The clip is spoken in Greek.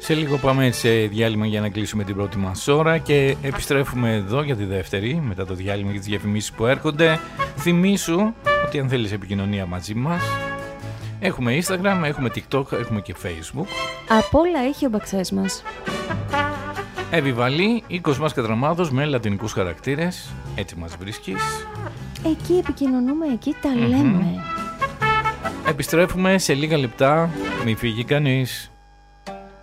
Σε λίγο πάμε σε διάλειμμα για να κλείσουμε την πρώτη μας ώρα και επιστρέφουμε εδώ για τη δεύτερη, μετά το διάλειμμα και τις διαφημίσεις που έρχονται. Θυμήσου ότι αν θέλεις επικοινωνία μαζί μας, έχουμε Instagram, έχουμε TikTok, έχουμε και Facebook. Απ' όλα έχει ο Μπαξές μας. Εβιβαλή, οίκος μας Κατραμάδος με λατινικούς χαρακτήρες, έτσι μας βρίσκεις. Εκεί επικοινωνούμε, εκεί τα λέμε. Επιστρέφουμε σε λίγα λεπτά, μη φύγει κανείς.